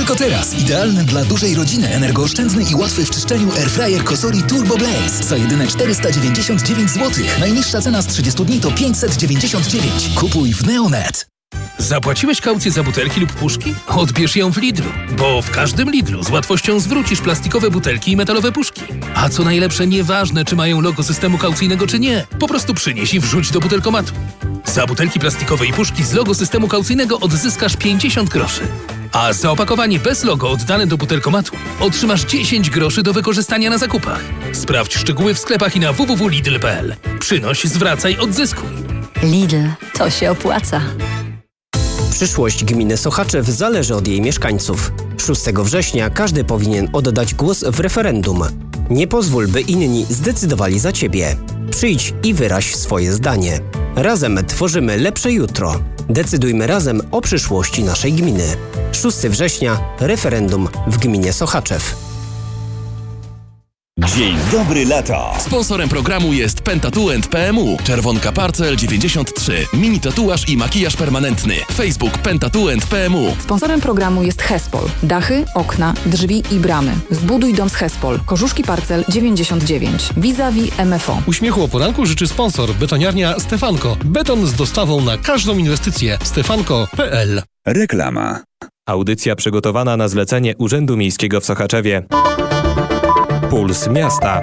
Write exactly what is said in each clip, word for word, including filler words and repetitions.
Tylko teraz idealny dla dużej rodziny, energooszczędny i łatwy w czyszczeniu airfryer Cosori Turbo Blaze za jedyne czterysta dziewięćdziesiąt dziewięć złotych. Najniższa cena z trzydziestu dni to pięćset dziewięćdziesiąt dziewięć. Kupuj w Neonet. Zapłaciłeś kaucję za butelki lub puszki? Odbierz ją w Lidlu, bo w każdym Lidlu z łatwością zwrócisz plastikowe butelki i metalowe puszki. A co najlepsze, nieważne czy mają logo systemu kaucyjnego czy nie, po prostu przynieś i wrzuć do butelkomatu. Za butelki plastikowe i puszki z logo systemu kaucyjnego odzyskasz pięćdziesiąt groszy. A za opakowanie bez logo oddane do butelkomatu otrzymasz dziesięć groszy do wykorzystania na zakupach. Sprawdź szczegóły w sklepach i na w w w kropka lidl kropka p l. Przynoś, zwracaj, odzyskuj. Lidl, to się opłaca. Przyszłość gminy Sochaczew zależy od jej mieszkańców. szóstego września każdy powinien oddać głos w referendum. Nie pozwól, by inni zdecydowali za Ciebie. Przyjdź i wyraź swoje zdanie. Razem tworzymy lepsze jutro. Decydujmy razem o przyszłości naszej gminy. szóstego września referendum w gminie Sochaczew. Dzień dobry lata. Sponsorem programu jest Pentatuent P M U. Czerwonka Parcel dziewięćdziesiąt trzy. Mini tatuaż i makijaż permanentny. Facebook Pentatuent P M U. Sponsorem programu jest Hespol. Dachy, okna, drzwi i bramy. Zbuduj dom z Hespol. Korzuszki Parcel dziewięćdziesiąt dziewięć. Vis-a-vis M F O. Uśmiechu o poranku życzy sponsor Betoniarnia Stefanko. Beton z dostawą na każdą inwestycję. stefanko kropka p l. Reklama. Audycja przygotowana na zlecenie Urzędu Miejskiego w Sochaczewie. Puls Miasta.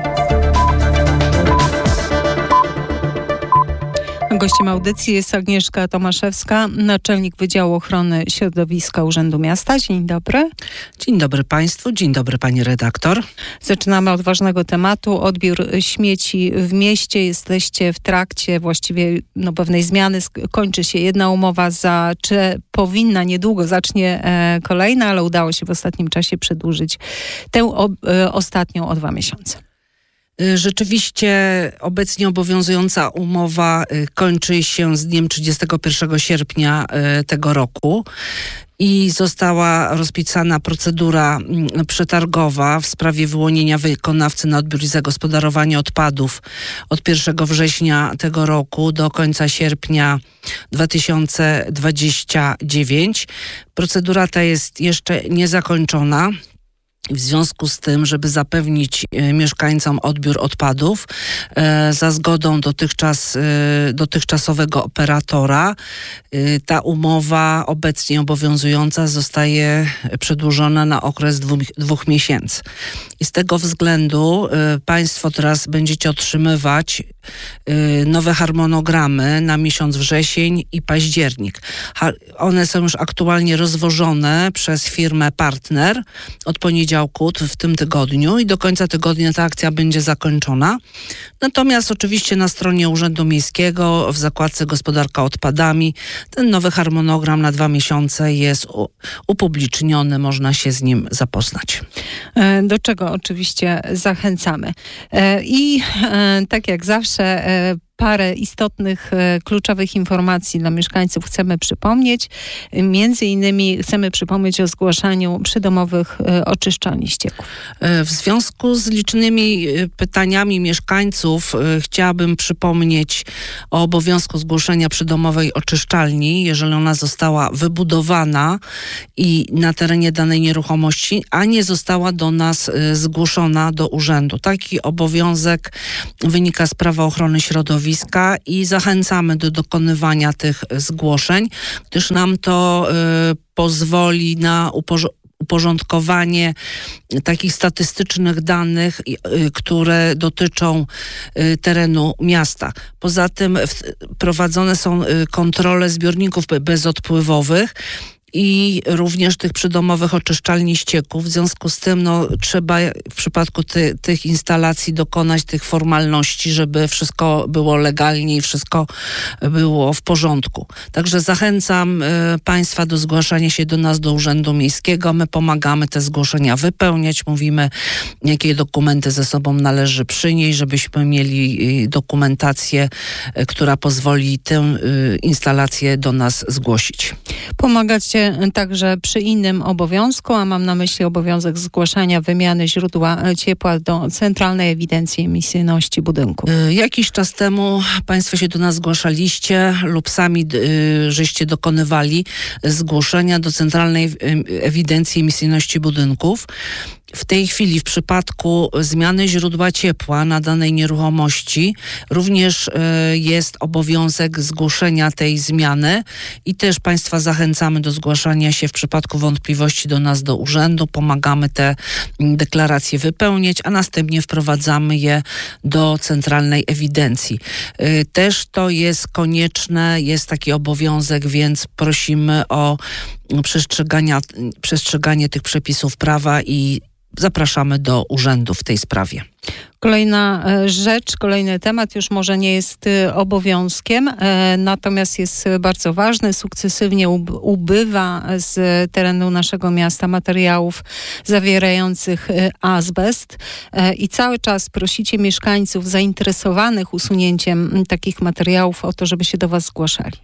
Gościem audycji jest Agnieszka Tomaszewska, naczelnik Wydziału Ochrony Środowiska Urzędu Miasta. Dzień dobry. Dzień dobry Państwu, dzień dobry Pani redaktor. Zaczynamy od ważnego tematu. Odbiór śmieci w mieście. Jesteście w trakcie właściwie no, pewnej zmiany. Kończy się jedna umowa, za czy powinna, niedługo zacznie e, kolejna, ale udało się w ostatnim czasie przedłużyć tę o, e, ostatnią o dwa miesiące. Rzeczywiście obecnie obowiązująca umowa kończy się z dniem trzydziestego pierwszego sierpnia tego roku i została rozpisana procedura przetargowa w sprawie wyłonienia wykonawcy na odbiór i zagospodarowanie odpadów od pierwszego września tego roku do końca sierpnia dwa tysiące dwudziestego dziewiątego. Procedura ta jest jeszcze niezakończona. W związku z tym, żeby zapewnić e, mieszkańcom odbiór odpadów e, za zgodą dotychczas, e, dotychczasowego operatora, e, ta umowa obecnie obowiązująca zostaje przedłużona na okres dwóch, dwóch miesięcy. I z tego względu e, Państwo teraz będziecie otrzymywać e, nowe harmonogramy na miesiąc wrzesień i październik. Ha, one są już aktualnie rozwożone przez firmę Partner od poniedziałku w tym tygodniu i do końca tygodnia ta akcja będzie zakończona. Natomiast oczywiście na stronie Urzędu Miejskiego w zakładce Gospodarka odpadami ten nowy harmonogram na dwa miesiące jest u, upubliczniony, można się z nim zapoznać. Do czego oczywiście zachęcamy. I tak jak zawsze parę istotnych, kluczowych informacji dla mieszkańców chcemy przypomnieć. Między innymi chcemy przypomnieć o zgłaszaniu przydomowych oczyszczalni ścieków. W związku z licznymi pytaniami mieszkańców chciałabym przypomnieć o obowiązku zgłoszenia przydomowej oczyszczalni, jeżeli ona została wybudowana i na terenie danej nieruchomości, a nie została do nas zgłoszona do urzędu. Taki obowiązek wynika z Prawa Ochrony Środowiska i zachęcamy do dokonywania tych zgłoszeń, gdyż nam to y, pozwoli na uporządkowanie uporządkowanie takich statystycznych danych, y, które dotyczą y, terenu miasta. Poza tym w, prowadzone są y, kontrole zbiorników bezodpływowych i również tych przydomowych oczyszczalni ścieków. W związku z tym no, trzeba w przypadku ty, tych instalacji dokonać tych formalności, żeby wszystko było legalnie i wszystko było w porządku. Także zachęcam y, Państwa do zgłaszania się do nas, do Urzędu Miejskiego. My pomagamy te zgłoszenia wypełniać. Mówimy, jakie dokumenty ze sobą należy przynieść, żebyśmy mieli y, dokumentację, y, która pozwoli tę y, instalację do nas zgłosić. Pomagacie Jesteście także przy innym obowiązku, a mam na myśli obowiązek zgłaszania wymiany źródła ciepła do Centralnej Ewidencji Emisyjności Budynku. Jakiś czas temu Państwo się do nas zgłaszaliście lub sami y, żeście dokonywali zgłoszenia do Centralnej Ewidencji Emisyjności Budynków. W tej chwili w przypadku zmiany źródła ciepła na danej nieruchomości również y, jest obowiązek zgłoszenia tej zmiany i też Państwa zachęcamy do zgłaszania się w przypadku wątpliwości do nas do urzędu. Pomagamy te deklaracje wypełnić, a następnie wprowadzamy je do Centralnej Ewidencji. Y, też to jest konieczne, jest taki obowiązek, więc prosimy o przestrzegania, przestrzeganie tych przepisów prawa i zapraszamy do urzędu w tej sprawie. Kolejna rzecz, kolejny temat już może nie jest obowiązkiem, natomiast jest bardzo ważny. Sukcesywnie ubywa z terenu naszego miasta materiałów zawierających azbest i cały czas prosicie mieszkańców zainteresowanych usunięciem takich materiałów o to, żeby się do Was zgłaszali.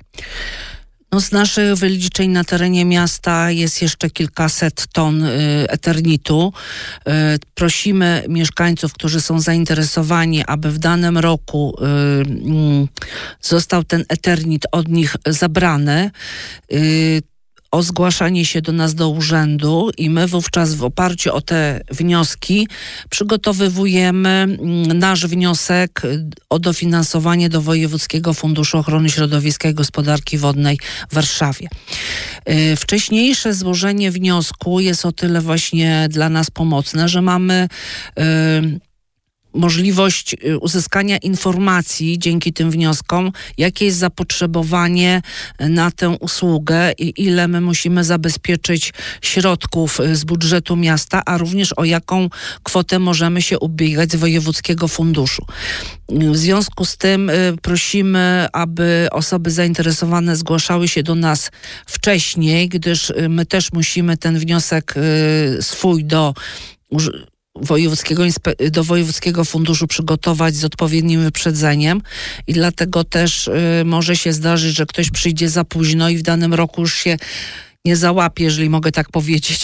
No z naszych wyliczeń na terenie miasta jest jeszcze kilkaset ton y, eternitu. Y, prosimy mieszkańców, którzy są zainteresowani, aby w danym roku y, y, został ten eternit od nich zabrany. Y, o zgłaszanie się do nas do urzędu i my wówczas w oparciu o te wnioski przygotowywujemy nasz wniosek o dofinansowanie do Wojewódzkiego Funduszu Ochrony Środowiska i Gospodarki Wodnej w Warszawie. Wcześniejsze złożenie wniosku jest o tyle właśnie dla nas pomocne, że mamy yy, możliwość uzyskania informacji dzięki tym wnioskom, jakie jest zapotrzebowanie na tę usługę i ile my musimy zabezpieczyć środków z budżetu miasta, a również o jaką kwotę możemy się ubiegać z Wojewódzkiego Funduszu. W związku z tym prosimy, aby osoby zainteresowane zgłaszały się do nas wcześniej, gdyż my też musimy ten wniosek swój do Wojewódzkiego, do Wojewódzkiego Funduszu przygotować z odpowiednim wyprzedzeniem i dlatego też y, może się zdarzyć, że ktoś przyjdzie za późno i w danym roku już się nie załapie, jeżeli mogę tak powiedzieć,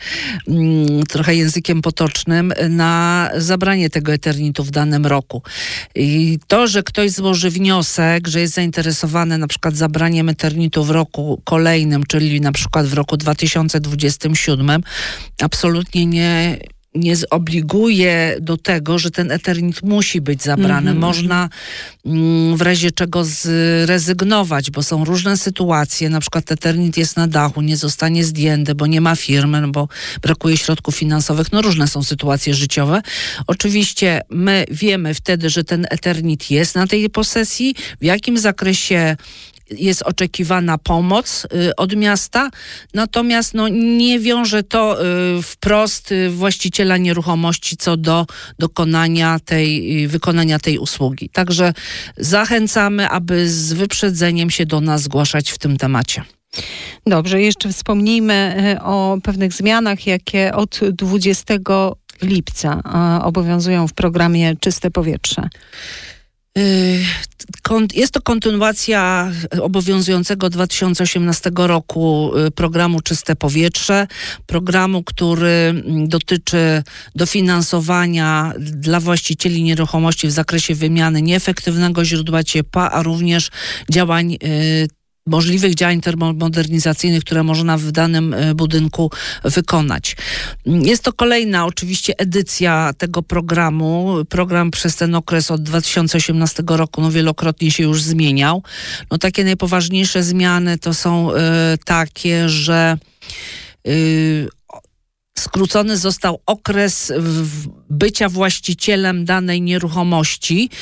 trochę językiem potocznym, na zabranie tego eternitu w danym roku. I to, że ktoś złoży wniosek, że jest zainteresowany na przykład zabraniem eternitu w roku kolejnym, czyli na przykład w roku dwa tysiące dwudziestym siódmym, absolutnie nie nie zobliguje do tego, że ten eternit musi być zabrany. Mm-hmm. Można mm, w razie czego zrezygnować, bo są różne sytuacje, na przykład eternit jest na dachu, nie zostanie zdjęty, bo nie ma firmy, no bo brakuje środków finansowych, no różne są sytuacje życiowe. Oczywiście my wiemy wtedy, że ten eternit jest na tej posesji, w jakim zakresie jest oczekiwana pomoc y, od miasta, natomiast no, nie wiąże to y, wprost y, właściciela nieruchomości co do dokonania tej, y, wykonania tej usługi. Także zachęcamy, aby z wyprzedzeniem się do nas zgłaszać w tym temacie. Dobrze, jeszcze wspomnijmy o pewnych zmianach, jakie od dwudziestego lipca obowiązują w programie Czyste Powietrze. Jest to kontynuacja obowiązującego od dwa tysiące osiemnastego roku programu Czyste Powietrze, programu, który dotyczy dofinansowania dla właścicieli nieruchomości w zakresie wymiany nieefektywnego źródła ciepła, a również działań możliwych działań termomodernizacyjnych, które można w danym budynku wykonać. Jest to kolejna oczywiście edycja tego programu. Program przez ten okres od dwa tysiące osiemnastego roku no, wielokrotnie się już zmieniał. No, takie najpoważniejsze zmiany to są y, takie, że y, skrócony został okres bycia właścicielem danej nieruchomości